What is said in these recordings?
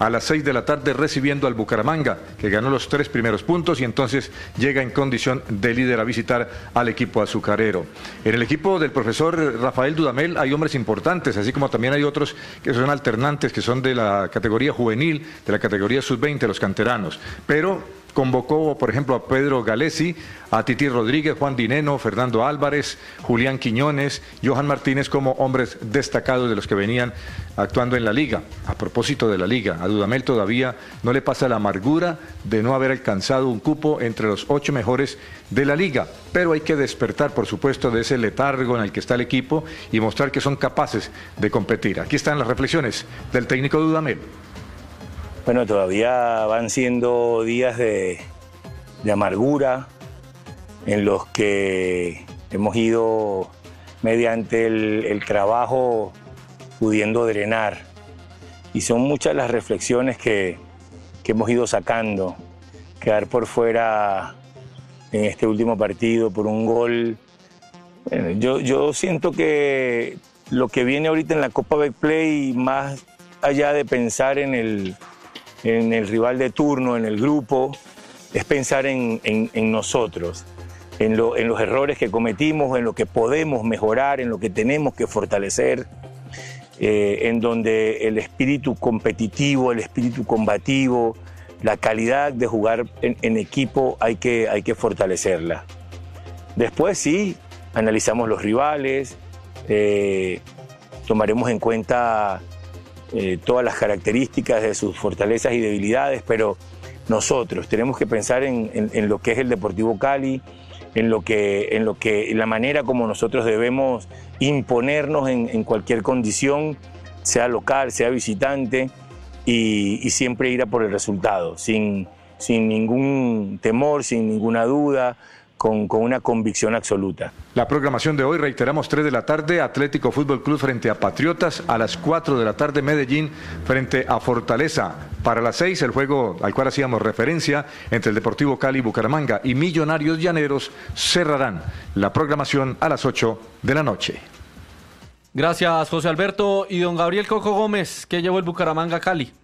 a las 6 de la tarde recibiendo al Bucaramanga, que ganó los 3 primeros puntos y entonces llega en condición de líder a visitar al equipo azucarero. En el equipo del profesor Rafael Dudamel hay hombres importantes, así como también hay otros que son alternantes, que son de la categoría juvenil, de la categoría sub-20, los canteranos. Pero convocó, por ejemplo, a Pedro Galesi, a Titi Rodríguez, Juan Dineno, Fernando Álvarez, Julián Quiñones, Johan Martínez como hombres destacados de los que venían actuando en la liga. A propósito de la liga, a Dudamel todavía no le pasa la amargura de no haber alcanzado un cupo entre los 8 mejores de la liga, pero hay que despertar, por supuesto, de ese letargo en el que está el equipo y mostrar que son capaces de competir. Aquí están las reflexiones del técnico Dudamel. Bueno, todavía van siendo días de amargura en los que hemos ido mediante el trabajo pudiendo drenar. Y son muchas las reflexiones que hemos ido sacando. Quedar por fuera en este último partido por un gol. Bueno, yo siento que lo que viene ahorita en la Copa Betplay, más allá de pensar en el rival de turno, en el grupo, es pensar en nosotros, en los errores que cometimos, en lo que podemos mejorar, en lo que tenemos que fortalecer, en donde el espíritu competitivo, el espíritu combativo, la calidad de jugar en equipo hay que fortalecerla. Después sí, analizamos los rivales, tomaremos en cuenta todas las características de sus fortalezas y debilidades, pero nosotros tenemos que pensar en lo que es el Deportivo Cali, en la manera como nosotros debemos imponernos en cualquier condición, sea local, sea visitante, y siempre ir a por el resultado, sin ningún temor, sin ninguna duda, con una convicción absoluta. La programación de hoy, reiteramos, 3 de la tarde, Atlético Fútbol Club frente a Patriotas, a las 4 de la tarde, Medellín frente a Fortaleza. Para las 6, el juego al cual hacíamos referencia entre el Deportivo Cali y Bucaramanga y Millonarios Llaneros cerrarán la programación a las 8 de la noche. Gracias, José Alberto. Y don Gabriel Coco Gómez, ¿qué llevó el Bucaramanga a Cali?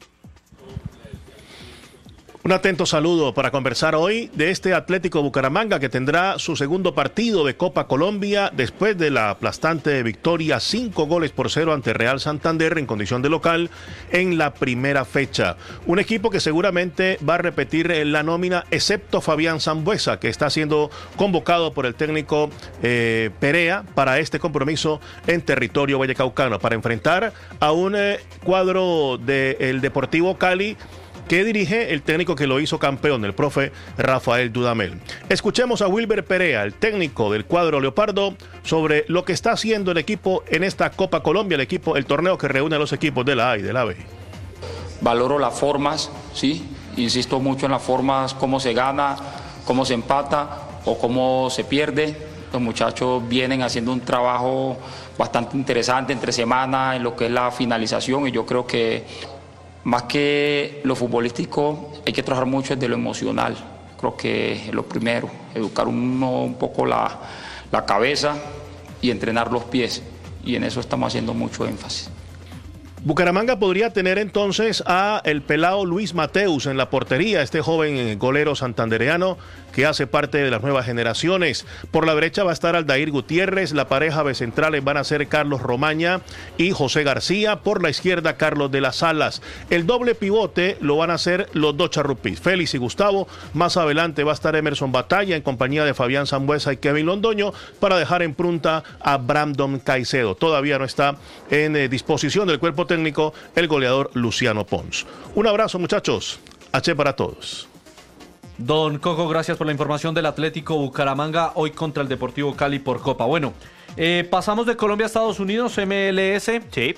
Un atento saludo para conversar hoy de este Atlético Bucaramanga que tendrá su segundo partido de Copa Colombia después de la aplastante victoria 5-0 ante Real Santander en condición de local en la primera fecha. Un equipo que seguramente va a repetir la nómina excepto Fabián Sambueza, que está siendo convocado por el técnico Perea para este compromiso en territorio vallecaucano para enfrentar a un cuadro del Deportivo Cali que dirige el técnico que lo hizo campeón, el profe Rafael Dudamel. Escuchemos a Wilber Perea, el técnico del cuadro Leopardo, sobre lo que está haciendo el equipo en esta Copa Colombia, el torneo que reúne a los equipos de la A y de la B. Valoro las formas, sí, insisto mucho en las formas, cómo se gana, cómo se empata o cómo se pierde. Los muchachos vienen haciendo un trabajo bastante interesante entre semana en lo que es la finalización, y yo creo que más que lo futbolístico hay que trabajar mucho desde lo emocional. Creo que es lo primero, educar un poco la cabeza y entrenar los pies, y en eso estamos haciendo mucho énfasis. Bucaramanga podría tener entonces a el pelao Luis Mateus en la portería, este joven golero santandereano que hace parte de las nuevas generaciones. Por la derecha va a estar Aldair Gutiérrez, la pareja bicentrales van a ser Carlos Romaña y José García, por la izquierda Carlos de las Alas. El doble pivote lo van a hacer los dos charrupís, Félix y Gustavo. Más adelante va a estar Emerson Batalla en compañía de Fabián Sambueza y Kevin Londoño para dejar en punta a Brandon Caicedo. Todavía no está en disposición del cuerpo técnico el goleador Luciano Pons. Un abrazo, muchachos. H para todos. Don Coco, gracias por la información del Atlético Bucaramanga hoy contra el Deportivo Cali por Copa. Bueno, pasamos de Colombia a Estados Unidos, MLS, sí,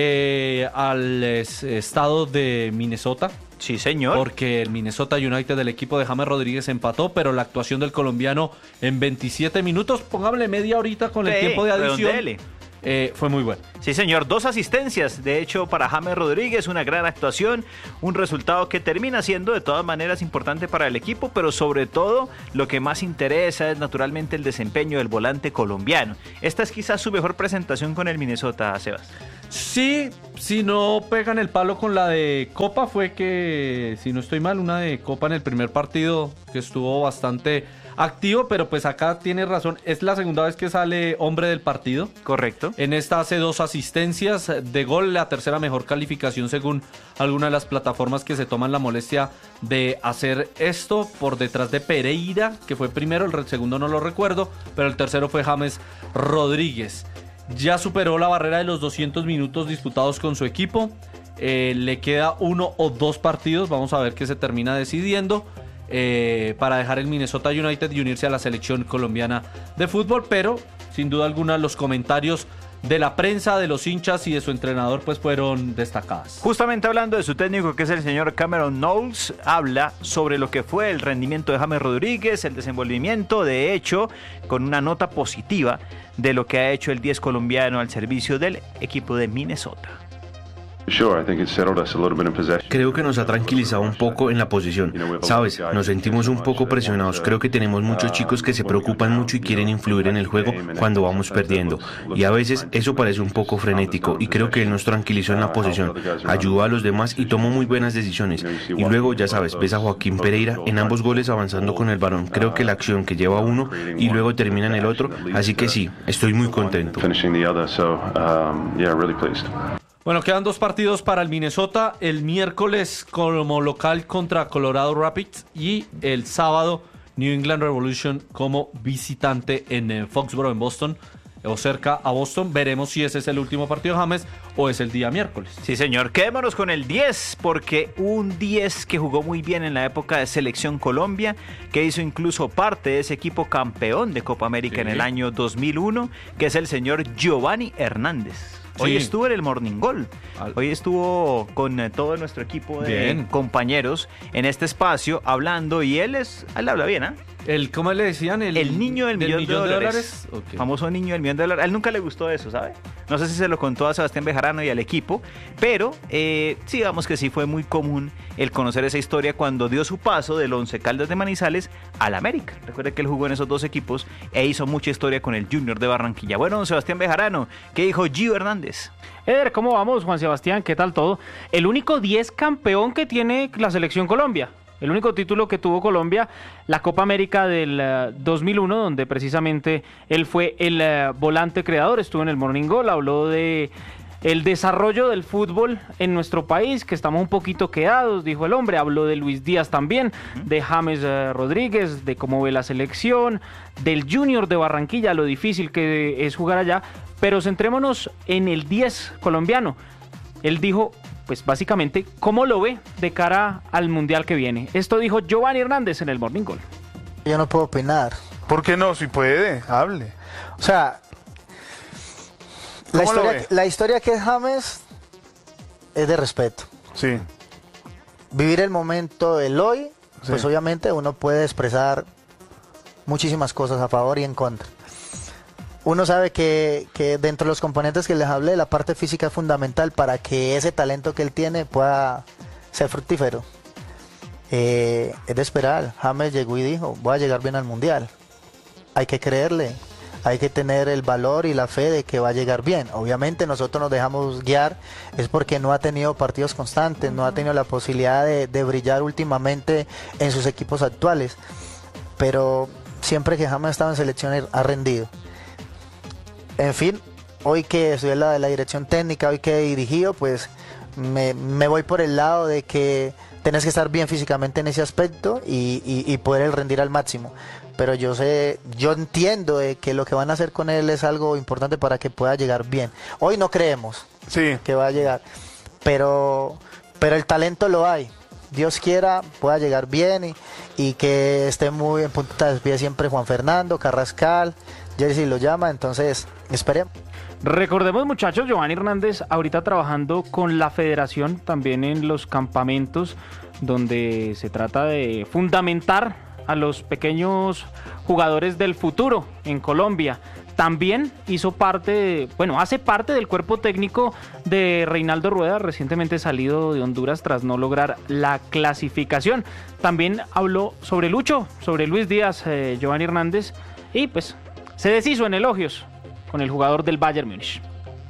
al estado de Minnesota. Sí, señor. Porque el Minnesota United del equipo de James Rodríguez empató, pero la actuación del colombiano en 27 minutos, póngale media horita con el tiempo de adición, fue muy bueno. Sí, señor, 2 asistencias, de hecho, para James Rodríguez, una gran actuación, un resultado que termina siendo de todas maneras importante para el equipo, pero sobre todo lo que más interesa es naturalmente el desempeño del volante colombiano. Esta es quizás su mejor presentación con el Minnesota, Sebas. Sí, si no pegan el palo con la de Copa, fue que, si no estoy mal, una de Copa en el primer partido que estuvo bastante activo, pero pues acá tiene razón, es la segunda vez que sale hombre del partido. Correcto. En esta hace 2 asistencias de gol, la tercera mejor calificación según alguna de las plataformas que se toman la molestia de hacer esto, por detrás de Pereira, que fue primero, el segundo no lo recuerdo, pero el tercero fue James Rodríguez. Ya superó la barrera de los 200 minutos disputados con su equipo, le queda 1 o 2 partidos, vamos a ver qué se termina decidiendo, para dejar el Minnesota United y unirse a la selección colombiana de fútbol, pero sin duda alguna los comentarios de la prensa, de los hinchas y de su entrenador pues fueron destacadas. Justamente hablando de su técnico, que es el señor Cameron Knowles, habla sobre lo que fue el rendimiento de James Rodríguez, el desenvolvimiento, de hecho, con una nota positiva de lo que ha hecho el 10 colombiano al servicio del equipo de Minnesota. Creo que nos ha tranquilizado un poco en la posición. Sabes, nos sentimos un poco presionados. Creo que tenemos muchos chicos que se preocupan mucho y quieren influir en el juego cuando vamos perdiendo. Y a veces eso parece un poco frenético. Y creo que él nos tranquilizó en la posición. Ayudó a los demás y tomó muy buenas decisiones. Y luego, ya sabes, ves a Joaquín Pereira en ambos goles avanzando con el balón. Creo que la acción que lleva uno y luego termina en el otro. Así que sí, estoy muy contento. Bueno, quedan 2 partidos para el Minnesota, el miércoles como local contra Colorado Rapids y el sábado New England Revolution como visitante en Foxborough, en Boston, o cerca a Boston. Veremos si ese es el último partido de James o es el día miércoles. Sí, señor. Quedémonos con el 10, porque un 10 que jugó muy bien en la época de Selección Colombia, que hizo incluso parte de ese equipo campeón de Copa América en el año 2001, que es el señor Giovanni Hernández. Hoy estuvo en el Morning Goal. Hoy estuvo con todo nuestro equipo de compañeros en este espacio hablando, y él habla bien, ¿ah? ¿Cómo le decían? El niño del millón de dólares. Okay. Famoso niño del millón de dólares. A él nunca le gustó eso, ¿sabe? No sé si se lo contó a Sebastián Bejarano y al equipo, pero sí, digamos que sí fue muy común el conocer esa historia cuando dio su paso del Once Caldas de Manizales al América. Recuerde que él jugó en esos 2 equipos e hizo mucha historia con el Junior de Barranquilla. Bueno, don Sebastián Bejarano, ¿qué dijo Gio Hernández? Eder, ¿cómo vamos, Juan Sebastián? ¿Qué tal todo? El único 10 campeón que tiene la Selección Colombia. El único título que tuvo Colombia, la Copa América del 2001, donde precisamente él fue el volante creador, estuvo en el Morning Goal, habló de el desarrollo del fútbol en nuestro país, que estamos un poquito quedados, dijo el hombre. Habló de Luis Díaz también, de James Rodríguez, de cómo ve la selección, del Junior de Barranquilla, lo difícil que es jugar allá, pero centrémonos en el 10 colombiano. Él dijo, pues básicamente, cómo lo ve de cara al Mundial que viene. Esto dijo Giovanni Hernández en el Morning Goal. Yo no puedo opinar. ¿Por qué no? Si puede, hable. O sea, la historia que es James es de respeto. Sí. Vivir el momento, el hoy, pues obviamente uno puede expresar muchísimas cosas a favor y en contra. Uno sabe que dentro de los componentes que les hablé, la parte física es fundamental para que ese talento que él tiene pueda ser fructífero. Es de esperar. James llegó y dijo, voy a llegar bien al Mundial. Hay que creerle, hay que tener el valor y la fe de que va a llegar bien. Obviamente nosotros nos dejamos guiar, es porque no ha tenido partidos constantes, no ha tenido la posibilidad de brillar últimamente en sus equipos actuales. Pero siempre que James estaba en selección ha rendido. En fin, hoy que estoy en la dirección técnica, hoy que he dirigido, pues me voy por el lado de que tenés que estar bien físicamente en ese aspecto y poder rendir al máximo. Pero yo entiendo de que lo que van a hacer con él es algo importante para que pueda llegar bien. Hoy no creemos que va a llegar, pero el talento lo hay. Dios quiera pueda llegar bien y que esté muy en punta de pie siempre Juan Fernando, Carrascal, Jersey lo llama, entonces esperemos. Recordemos, muchachos, Giovanni Hernández ahorita trabajando con la federación, también en los campamentos, donde se trata de fundamentar a los pequeños jugadores del futuro en Colombia. También hace parte del cuerpo técnico de Reinaldo Rueda, recientemente salido de Honduras tras no lograr la clasificación. También habló sobre sobre Luis Díaz, Giovanni Hernández, y pues se deshizo en elogios con el jugador del Bayern Múnich.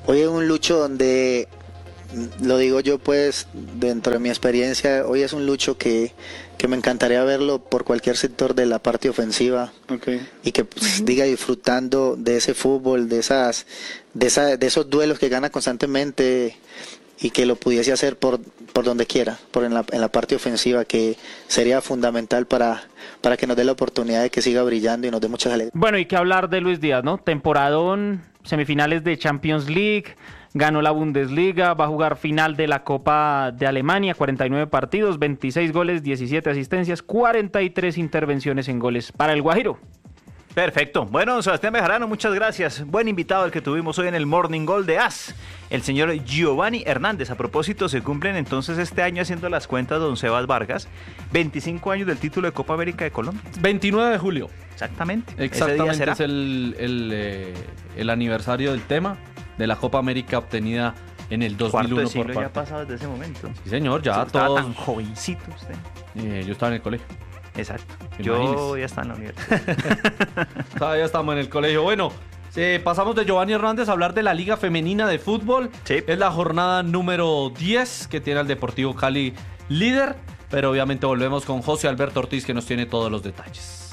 Hoy es un Lucho donde, lo digo yo pues, dentro de mi experiencia, hoy es un Lucho que me encantaría verlo por cualquier sector de la parte ofensiva, y que pues, diga disfrutando de ese fútbol, de esos duelos que gana constantemente, y que lo pudiese hacer por donde quiera, en la parte ofensiva, que sería fundamental para que nos dé la oportunidad de que siga brillando y nos dé muchas alegrías. Bueno, y que hablar de Luis Díaz, ¿no? Temporadón, semifinales de Champions League, ganó la Bundesliga, va a jugar final de la Copa de Alemania, 49 partidos, 26 goles, 17 asistencias, 43 intervenciones en goles para el Guajiro. Perfecto. Bueno, Sebastián Bejarano, muchas gracias. Buen invitado el que tuvimos hoy en el Morning Goal de AS, el señor Giovanni Hernández. A propósito, se cumplen entonces este año, haciendo las cuentas, don Sebas Vargas, 25 años del título de Copa América de Colombia. 29 de julio. Exactamente. Exactamente, es el aniversario del tema de la Copa América obtenida en el 2001 por parte. Ya ha pasado desde ese momento. Sí, señor, ya estaba todos. Tan jovencito usted. Yo estaba en el colegio. Exacto. Imagínese. Yo ya estaba en la universidad. Todavía estamos en el colegio. Bueno, pasamos de Giovanni Hernández a hablar de la Liga Femenina de Fútbol. Sí. Es la jornada número 10 que tiene al Deportivo Cali líder, pero obviamente volvemos con José Alberto Ortiz, que nos tiene todos los detalles.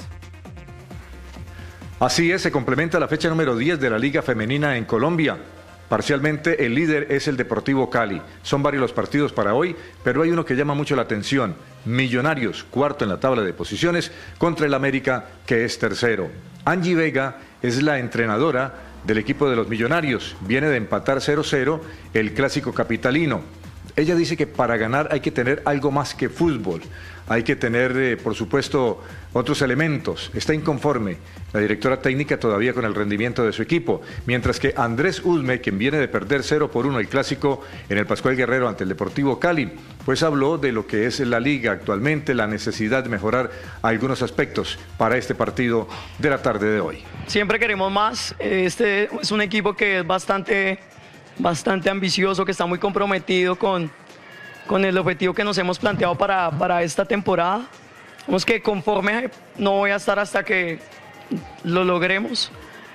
Así es, se complementa la fecha número 10 de la Liga Femenina en Colombia. Parcialmente el líder es el Deportivo Cali. Son varios los partidos para hoy, pero hay uno que llama mucho la atención. Millonarios, cuarto en la tabla de posiciones, contra el América, que es tercero. Angie Vega es la entrenadora del equipo de los Millonarios. Viene de empatar 0-0 el clásico capitalino. Ella dice que para ganar hay que tener algo más que fútbol. Hay que tener, por supuesto, otros elementos. Está inconforme la directora técnica todavía con el rendimiento de su equipo, mientras que Andrés Usme, quien viene de perder 0-1 el clásico en el Pascual Guerrero ante el Deportivo Cali, pues habló de lo que es la liga actualmente, la necesidad de mejorar algunos aspectos para este partido de la tarde de hoy. Siempre queremos más. Este es un equipo que es bastante ambicioso, que está muy comprometido con el objetivo que nos hemos planteado para esta temporada. Vamos que conforme no voy a estar hasta que lo logremos.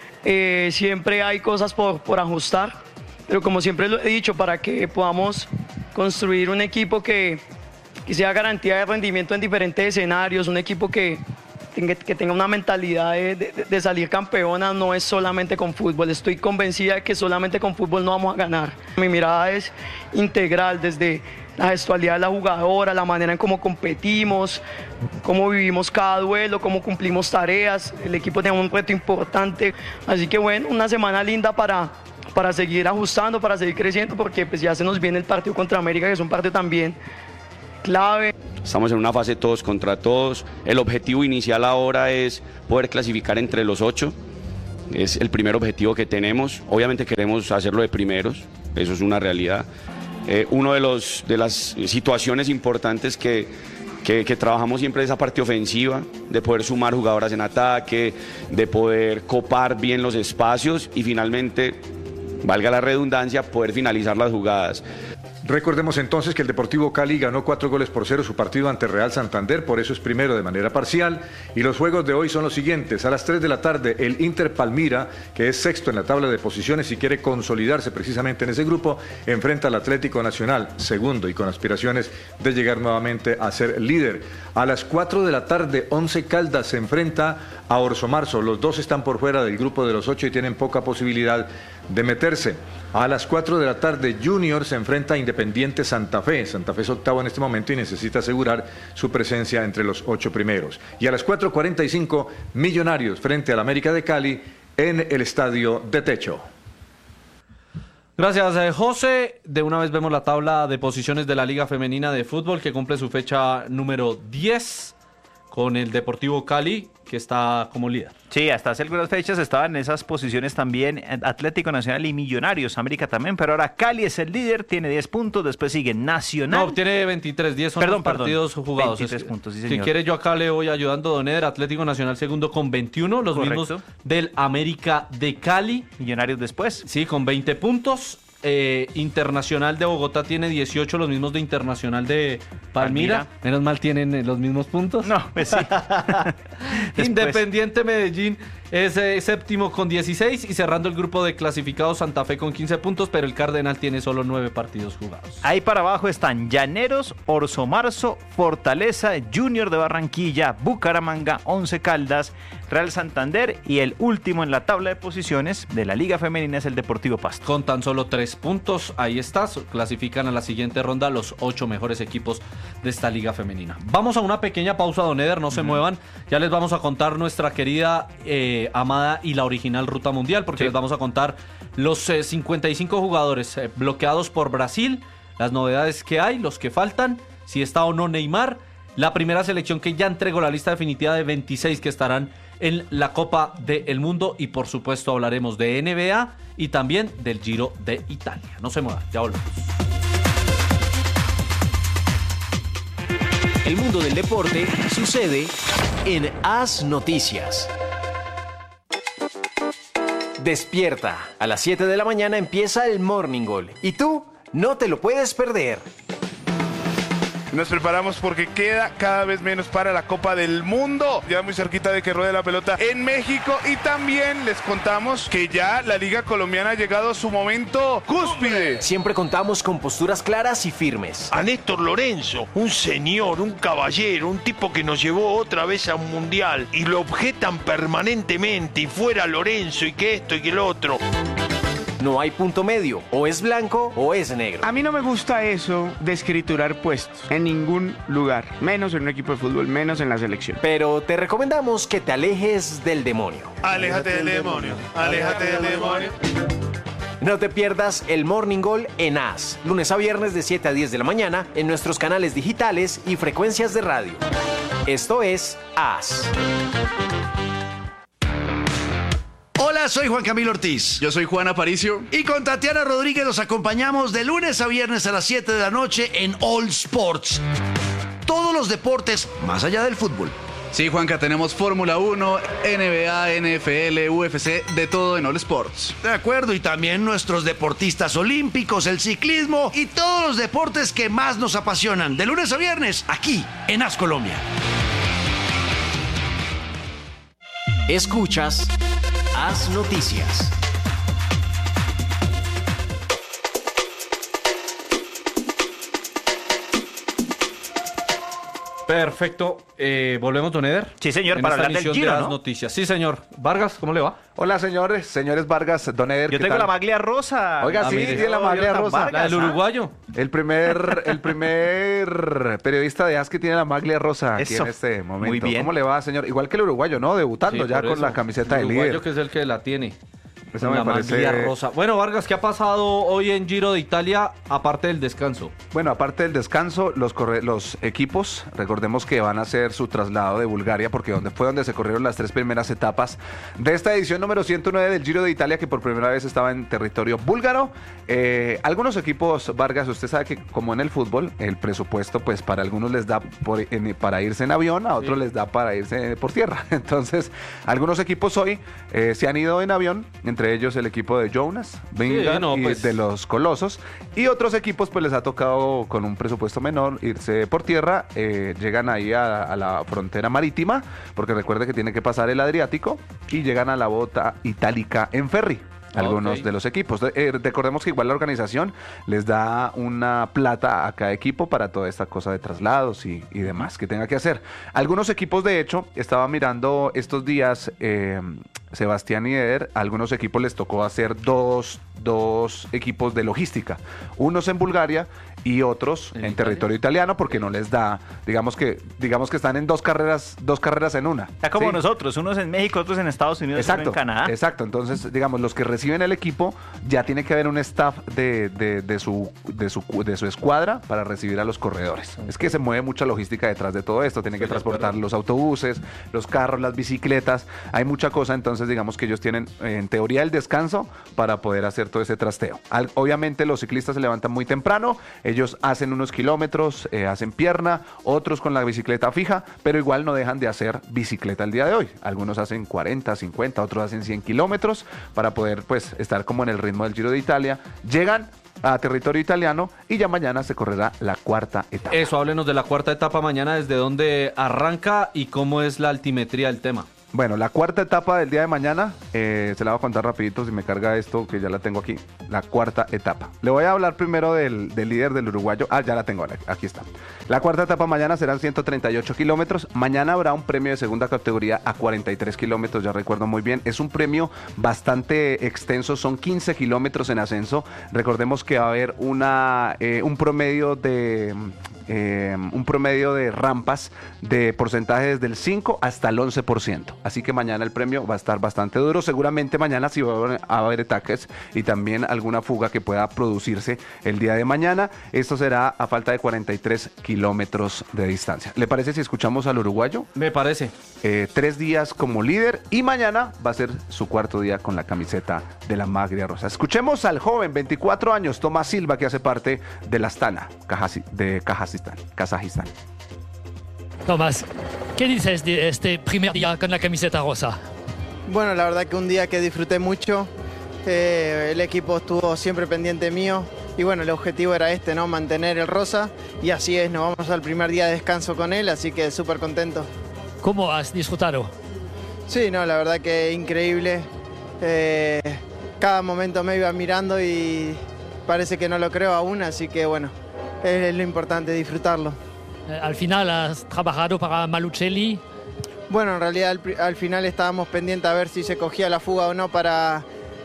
Siempre hay cosas por ajustar, pero como siempre lo he dicho, para que podamos construir un equipo que sea garantía de rendimiento en diferentes escenarios, un equipo que tenga una mentalidad de salir campeona, no es solamente con fútbol. Estoy convencida de que solamente con fútbol no vamos a ganar. Mi mirada es integral, desde la gestualidad de la jugadora, la manera en cómo competimos, cómo vivimos cada duelo, cómo cumplimos tareas. El equipo tiene un reto importante, así que bueno, una semana linda para seguir ajustando, para seguir creciendo, porque pues ya se nos viene el partido contra América, que es un partido también clave. Estamos en una fase todos contra todos. El objetivo inicial ahora es poder clasificar entre los 8. Es el primer objetivo que tenemos. Obviamente queremos hacerlo de primeros, eso es una realidad. Uno de las situaciones importantes que trabajamos siempre es esa parte ofensiva, de poder sumar jugadoras en ataque, de poder copar bien los espacios y finalmente, valga la redundancia, poder finalizar las jugadas. Recordemos entonces que el Deportivo Cali ganó 4-0 su partido ante Real Santander, por eso es primero de manera parcial. Y los juegos de hoy son los siguientes: a las 3 de la tarde el Inter Palmira, que es sexto en la tabla de posiciones y quiere consolidarse precisamente en ese grupo, enfrenta al Atlético Nacional, segundo y con aspiraciones de llegar nuevamente a ser líder. A las 4 de la tarde Once Caldas se enfrenta a Orso Marzo. Los dos están por fuera del grupo de los 8 y tienen poca posibilidad de meterse. A las 4 de la tarde Junior se enfrenta a Independiente Santa Fe. Santa Fe es octavo en este momento y necesita asegurar su presencia entre los 8 primeros. Y a las 4:45 Millonarios frente al América de Cali en el Estadio de Techo. Gracias, José. De una vez vemos la tabla de posiciones de la Liga Femenina de Fútbol, que cumple su fecha número 10 con el Deportivo Cali, que está como líder. Sí, hasta hace algunas fechas estaban en esas posiciones también Atlético Nacional y Millonarios, América también, pero ahora Cali es el líder, tiene 10 puntos, después sigue Nacional. No, tiene 23, 10 son los partidos jugados. 23 puntos, sí, señor. Si quiere, yo acá le voy ayudando, don Eder. Atlético Nacional segundo con 21, los mismos del América de Cali. Millonarios después. Sí, con 20 puntos. Internacional de Bogotá tiene 18, los mismos de Internacional de Palmira. Menos mal tienen los mismos puntos. No, pues sí. Independiente Medellín es séptimo con 16 y cerrando el grupo de clasificados Santa Fe con 15 puntos, pero el Cardenal tiene solo 9 partidos jugados. Ahí para abajo están Llaneros, Orso Marzo, Fortaleza, Junior de Barranquilla, Bucaramanga, Once Caldas, Real Santander y el último en la tabla de posiciones de la Liga Femenina es el Deportivo Pasto. Con tan solo 3 puntos, ahí está, clasifican a la siguiente ronda los 8 mejores equipos de esta Liga Femenina. Vamos a una pequeña pausa, don Eder, no se muevan, ya les vamos a contar nuestra querida, amada y la original Ruta Mundial, porque les vamos a contar los 55 jugadores bloqueados por Brasil, las novedades que hay, los que faltan, si está o no Neymar, la primera selección que ya entregó la lista definitiva de 26 que estarán en la Copa del Mundo y por supuesto hablaremos de NBA y también del Giro de Italia. No se muevan, ya volvemos. El mundo del deporte sucede en AS Noticias. Despierta. A las 7 de la mañana empieza el Morning Goal y tú no te lo puedes perder. Nos preparamos porque queda cada vez menos para la Copa del Mundo. Ya muy cerquita de que ruede la pelota en México. Y también les contamos que ya la Liga Colombiana ha llegado a su momento cúspide. Siempre contamos con posturas claras y firmes. A Néstor Lorenzo, un señor, un caballero, un tipo que nos llevó otra vez a un mundial. Y lo objetan permanentemente. Y fuera Lorenzo y que esto y que el otro. No hay punto medio, o es blanco o es negro. A mí no me gusta eso de escriturar puestos en ningún lugar, menos en un equipo de fútbol, menos en la selección. Pero te recomendamos que te alejes del demonio. Aléjate del demonio, aléjate del demonio. No te pierdas el Morning Goal en AS, lunes a viernes de 7 a 10 de la mañana en nuestros canales digitales y frecuencias de radio. Esto es AS. Hola, soy Juan Camilo Ortiz. Yo soy Juan Aparicio. Y con Tatiana Rodríguez los acompañamos de lunes a viernes a las 7 de la noche en All Sports. Todos los deportes más allá del fútbol. Sí, Juanca, tenemos Fórmula 1, NBA, NFL, UFC, de todo en All Sports. De acuerdo, y también nuestros deportistas olímpicos, el ciclismo y todos los deportes que más nos apasionan. De lunes a viernes, aquí en AS Colombia. Escuchas AS Noticias. Perfecto. ¿Volvemos, don Eder? Sí, señor, para hablar del Giro, ¿no? Noticias. Sí, señor. Vargas, ¿cómo le va? Hola, señores Vargas, don Eder. Yo tengo la maglia rosa. Oiga, sí, tiene la maglia rosa. Vargas, la del uruguayo. El primer periodista de AS que tiene la maglia rosa aquí en este momento. Muy bien. ¿Cómo le va, señor? Igual que el uruguayo, ¿no? Debutando Sí, ya por con eso. la camiseta de El líder. uruguayo que es el que la tiene. Eso me la parece maglia rosa. Bueno, Vargas, ¿qué ha pasado hoy en Giro de Italia, aparte del descanso? Bueno, aparte del descanso, los equipos, recordemos que van a hacer su traslado de Bulgaria, porque fue donde se corrieron las 3 primeras etapas de esta edición número 109 del Giro de Italia, que por primera vez estaba en territorio búlgaro. Algunos equipos, Vargas, usted sabe que como en el fútbol, el presupuesto, pues para algunos les da para irse en avión, a otros les da para irse por tierra. Entonces, algunos equipos hoy se han ido en avión, entre ellos el equipo de Jonas, Vingegaard y de los Colosos, y otros equipos pues les ha tocado con un presupuesto menor irse por tierra, llegan ahí a la frontera marítima, porque recuerde que tiene que pasar el Adriático, y llegan a la bota itálica en ferry. Algunos de los equipos. Recordemos que igual la organización les da una plata a cada equipo para toda esta cosa de traslados y demás que tenga que hacer. Algunos equipos, de hecho, estaba mirando estos días, Sebastián y Eder, a algunos equipos les tocó hacer dos equipos de logística. Unos en Bulgaria y otros en territorio italiano, porque no les da, digamos que están en dos carreras en una. Está como ¿sí? nosotros, unos en México, otros en Estados Unidos, otros en Canadá. Exacto, entonces, digamos, los que reciben el equipo, ya tiene que haber un staff de su escuadra para recibir a los corredores. Es que se mueve mucha logística detrás de todo esto, tienen que transportar los autobuses, los carros, las bicicletas, hay mucha cosa, entonces digamos que ellos tienen en teoría el descanso para poder hacer todo ese trasteo. Obviamente los ciclistas se levantan muy temprano, ellos hacen unos kilómetros, hacen pierna, otros con la bicicleta fija, pero igual no dejan de hacer bicicleta el día de hoy. Algunos hacen 40, 50, otros hacen 100 kilómetros para poder pues estar como en el ritmo del Giro de Italia. Llegan a territorio italiano y ya mañana se correrá la cuarta etapa. Eso, háblenos de la cuarta etapa mañana, desde dónde arranca y cómo es la altimetría del tema. Bueno, la cuarta etapa del día de mañana, se la voy a contar rapidito si me carga esto, que ya la tengo aquí, la cuarta etapa. Le voy a hablar primero del líder del uruguayo. Ya la tengo, aquí está. La cuarta etapa mañana serán 138 kilómetros. Mañana habrá un premio de segunda categoría a 43 kilómetros, ya recuerdo muy bien. Es un premio bastante extenso, son 15 kilómetros en ascenso. Recordemos que va a haber un promedio de rampas de porcentajes del 5 hasta el 11%. Así que mañana el premio va a estar bastante duro. Seguramente mañana sí va a haber ataques y también alguna fuga que pueda producirse el día de mañana. Esto será a falta de 43 kilómetros de distancia. ¿Le parece si escuchamos al uruguayo? Me parece. 3 días como líder y mañana va a ser su cuarto día con la camiseta de la Maglia Rosa. Escuchemos al joven, 24 años, Tomás Silva, que hace parte de la Astana de Kazajistán. Tomás, ¿qué dices de este primer día con la camiseta rosa? Bueno, la verdad que un día que disfruté mucho, el equipo estuvo siempre pendiente mío y bueno, el objetivo era ¿no? Mantener el rosa y así es, nos vamos al primer día de descanso con él, así que súper contento. ¿Cómo has disfrutado? Sí, no, la verdad que increíble. Cada momento me iba mirando y parece que no lo creo aún, así que bueno, es lo importante, disfrutarlo. Al final has trabajado para Malucelli. Bueno, en realidad al final estábamos pendientes a ver si se cogía la fuga o no para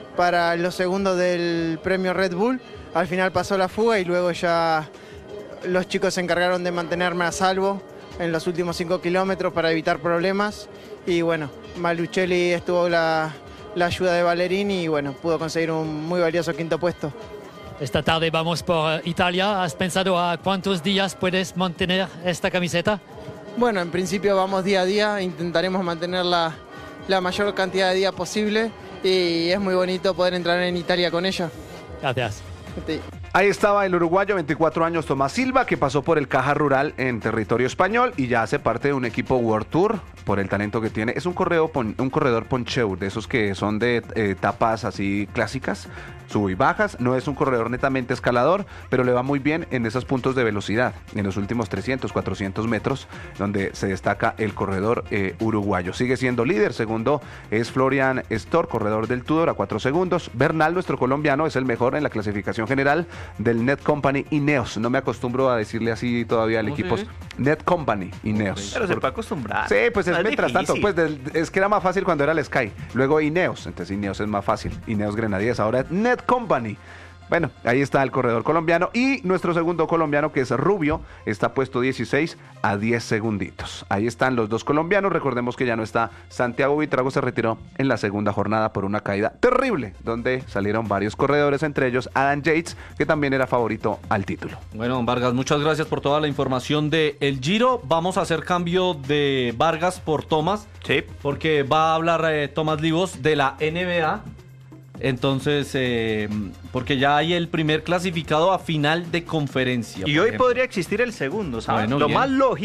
los segundos del premio Red Bull. Al final pasó la fuga y luego ya los chicos se encargaron de mantenerme a salvo en los últimos 5 kilómetros para evitar problemas. Y bueno, Malucelli estuvo la ayuda de Valerini y bueno, pudo conseguir un muy valioso quinto puesto. Esta tarde vamos por Italia. ¿Has pensado a cuántos días puedes mantener esta camiseta? Bueno, en principio vamos día a día. Intentaremos mantener la mayor cantidad de días posible. Y es muy bonito poder entrar en Italia con ella. Gracias. Sí. Ahí estaba el uruguayo, 24 años, Tomás Silva, que pasó por el Caja Rural en territorio español y ya hace parte de un equipo World Tour por el talento que tiene. Es un corredor poncheur, de esos que son de etapas así clásicas, sub y bajas. No es un corredor netamente escalador, pero le va muy bien en esos puntos de velocidad, en los últimos 300, 400 metros, donde se destaca el corredor uruguayo. Sigue siendo líder, segundo es Florian Storr, corredor del Tudor, a 4 segundos. Bernal, nuestro colombiano, es el mejor en la clasificación general del Net Company Ineos. No me acostumbro a decirle así todavía al equipo. Sí. Net Company Ineos. Pero se puede acostumbrar. Sí, pues es mientras tanto. Pues es que era más fácil cuando era el Sky. Luego Ineos. Entonces Ineos es más fácil. Ineos Grenadiers. Ahora Net Company. Bueno, ahí está el corredor colombiano y nuestro segundo colombiano, que es Rubio, está puesto 16 a 10 segunditos. Ahí están los dos colombianos. Recordemos que ya no está Santiago Buitrago, se retiró en la segunda jornada por una caída terrible, donde salieron varios corredores, entre ellos Adam Yates, que también era favorito al título. Bueno, don Vargas, muchas gracias por toda la información de El Giro. Vamos a hacer cambio de Vargas por Tomás. Sí. Porque va a hablar Tomás Livos de la NBA. Entonces, porque ya hay el primer clasificado a final de conferencia. Y hoy podría existir el segundo, ¿sabes? Bueno, lo más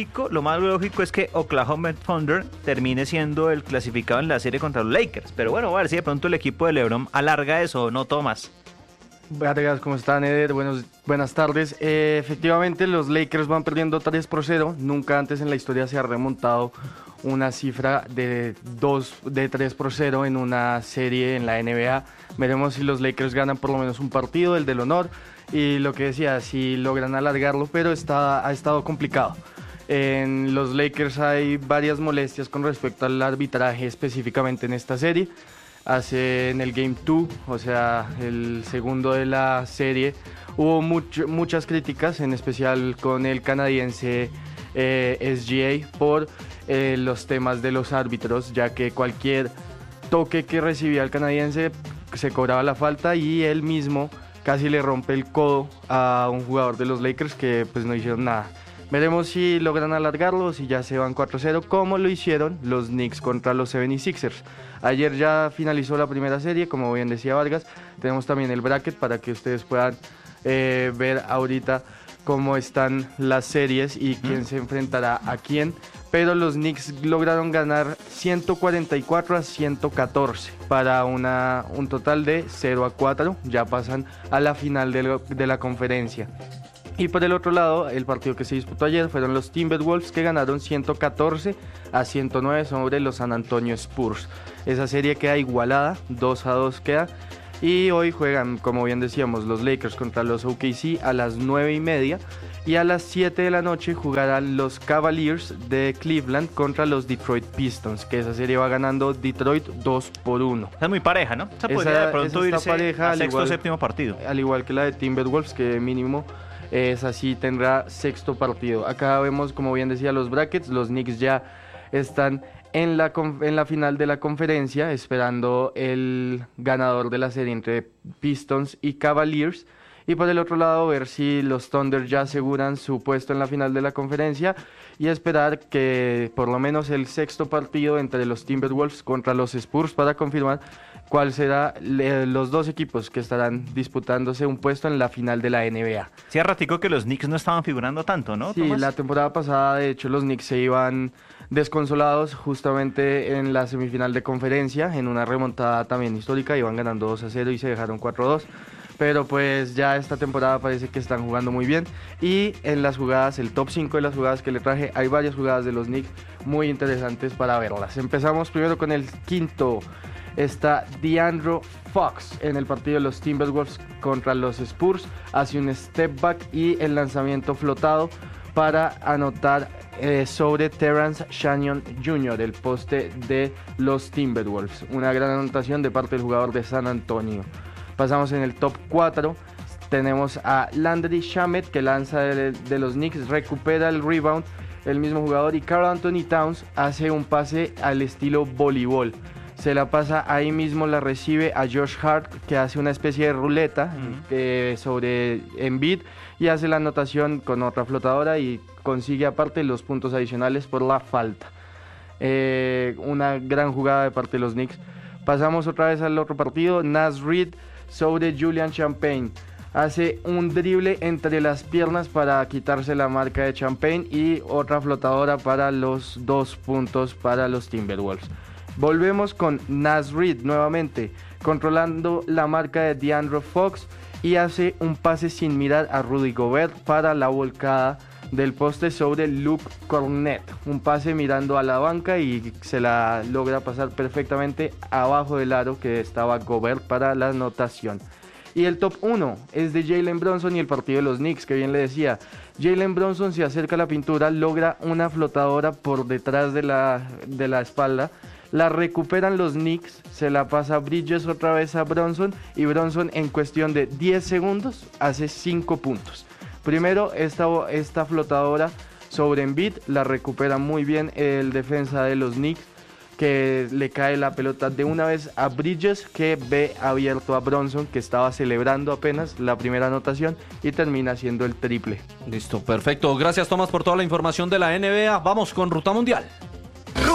lógico es que Oklahoma Thunder termine siendo el clasificado en la serie contra los Lakers. Pero bueno, a ver si de pronto el equipo de LeBron alarga eso o no, Tomás. Buenas, ¿cómo están, Eder? Buenas tardes. Efectivamente, los Lakers van perdiendo 3-0. Nunca antes en la historia se ha remontado una cifra de 3-0 en una serie en la NBA. Veremos si los Lakers ganan por lo menos un partido, el del honor, y lo que decía, si logran alargarlo, pero ha estado complicado. En los Lakers hay varias molestias con respecto al arbitraje específicamente en esta serie. En el Game 2, o sea, el segundo de la serie, hubo muchas críticas, en especial con el canadiense SGA por los temas de los árbitros, ya que cualquier toque que recibía el canadiense se cobraba la falta y él mismo casi le rompe el codo a un jugador de los Lakers que pues no hicieron nada. Veremos si logran alargarlo o si ya se van 4-0, como lo hicieron los Knicks contra los 76ers. Ayer ya finalizó la primera serie, como bien decía Vargas. Tenemos también el bracket para que ustedes puedan ver ahorita cómo están las series y quién se enfrentará a quién. Pero los Knicks lograron ganar 144-114 para un total de 0-4. Ya pasan a la final de la conferencia. Y por el otro lado, el partido que se disputó ayer fueron los Timberwolves, que ganaron 114-109 sobre los San Antonio Spurs. Esa serie queda igualada, 2-2 queda. Y hoy juegan, como bien decíamos, los Lakers contra los OKC a las 9:30. Y a las 7 de la noche jugarán los Cavaliers de Cleveland contra los Detroit Pistons, que esa serie va ganando Detroit 2-1. Es muy pareja, ¿no? Esa podría de pronto irse pareja, al sexto o séptimo partido. Al igual que la de Timberwolves, que mínimo es así, tendrá sexto partido. Acá vemos, como bien decía, los brackets. Los Knicks ya están en la final de la conferencia, esperando el ganador de la serie entre Pistons y Cavaliers. Y por el otro lado, ver si los Thunder ya aseguran su puesto en la final de la conferencia y esperar que por lo menos el sexto partido entre los Timberwolves contra los Spurs para confirmar cuál será los dos equipos que estarán disputándose un puesto en la final de la NBA. Sí, hace ratico que los Knicks no estaban figurando tanto, ¿no, Sí, Tomás? La temporada pasada, de hecho, los Knicks se iban desconsolados justamente en la semifinal de conferencia, en una remontada también histórica, iban ganando 2-0 y se dejaron 4-2. Pero pues ya esta temporada parece que están jugando muy bien. Y en las jugadas, el top 5 de las jugadas que le traje, hay varias jugadas de los Knicks muy interesantes para verlas. Empezamos primero con el quinto. Está De'Aaron Fox en el partido de los Timberwolves contra los Spurs. Hace un step back y el lanzamiento flotado para anotar sobre Terrence Shannon Jr., el poste de los Timberwolves. Una gran anotación de parte del jugador de San Antonio. Pasamos en el top 4, tenemos a Landry Shamet, que lanza de los Knicks, recupera el rebound, el mismo jugador, y Karl Anthony Towns hace un pase al estilo voleibol. Se la pasa ahí mismo, la recibe a Josh Hart, que hace una especie de ruleta sobre Embiid y hace la anotación con otra flotadora y consigue aparte los puntos adicionales por la falta. Una gran jugada de parte de los Knicks. Pasamos otra vez al otro partido, Naz Reid sobre Julian Champagne. Hace un drible entre las piernas para quitarse la marca de Champagne y otra flotadora para los 2 puntos para los Timberwolves. Volvemos con Naz Reid nuevamente, controlando la marca de De'Aaron Fox y hace un pase sin mirar a Rudy Gobert para la volcada del poste sobre Luke Kornet. Un pase mirando a la banca y se la logra pasar perfectamente abajo del aro que estaba Gobert para la anotación. Y el top 1 es de Jalen Brunson y el partido de los Knicks, que bien le decía. Jalen Brunson se acerca a la pintura, logra una flotadora por detrás de la espalda. La recuperan los Knicks, se la pasa Bridges otra vez a Brunson y Brunson en cuestión de 10 segundos hace 5 puntos. Primero, esta flotadora sobre Embiid la recupera muy bien el defensa de los Knicks, que le cae la pelota de una vez a Bridges, que ve abierto a Brunson, que estaba celebrando apenas la primera anotación y termina haciendo el triple. Listo, perfecto. Gracias, Tomás, por toda la información de la NBA. Vamos con Ruta Mundial.